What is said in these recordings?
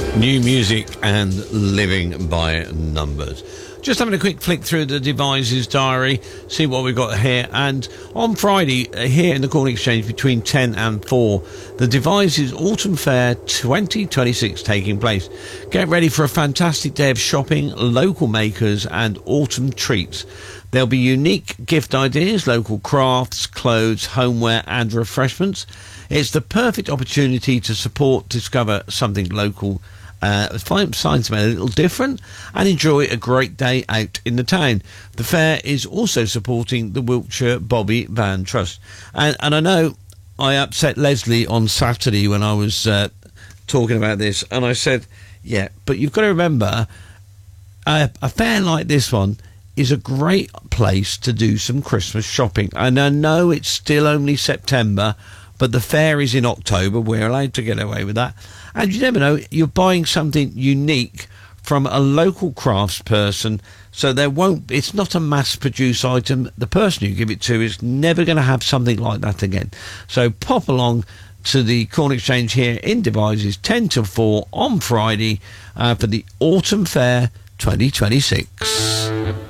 New music and living by numbers. Just having a quick flick through the Devices diary, see what we've got here. And on Friday, here in the Corn Exchange between 10 and 4, the Devices Autumn Fair 2026 taking place. Get ready for a fantastic day of shopping, local makers and autumn treats. There'll be unique gift ideas, local crafts, clothes, homeware and refreshments. It's the perfect opportunity to support, discover something local, find something a little different and enjoy a great day out in the town. The fair is also supporting the Wiltshire Bobby Van Trust. And I know I upset Leslie on Saturday when I was talking about this, and I said, yeah, but you've got to remember, a fair like this one is a great place to do some Christmas shopping. And I know it's still only September, but the fair is in October. We're allowed to get away with that. And you never know, you're buying something unique from a local craftsperson, so it's not a mass-produced item. The person you give it to is never going to have something like that again. So pop along to the Corn Exchange here in Devices, 10 till 4 on Friday for the Autumn Fair 2026.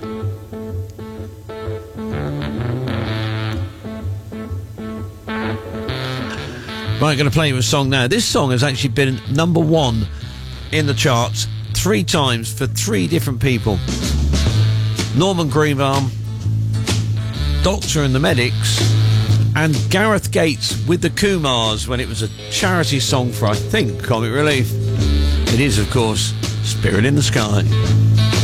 Right, going to play you a song now. This song has actually been number 1 in the charts 3 times for 3 different people. Norman Greenbaum, Doctor and the Medics, and Gareth Gates with the Kumars when it was a charity song for, I think, Comic Relief. It is, of course, Spirit in the Sky.